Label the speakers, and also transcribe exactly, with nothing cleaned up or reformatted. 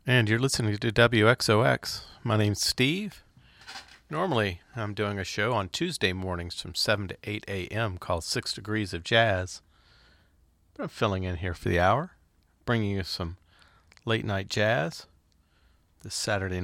Speaker 1: And you're listening to W X O X. My name's Steve. Normally, I'm doing a show on Tuesday mornings from seven to eight a.m. called Six Degrees of Jazz. But I'm filling in here for the hour, bringing you some late night jazz this Saturday